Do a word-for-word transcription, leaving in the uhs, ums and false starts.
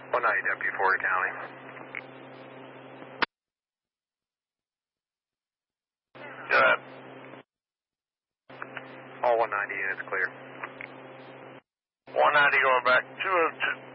one ninety, Deputy Ford County. Go ahead. All one ninety units clear. one ninety going back two oh two.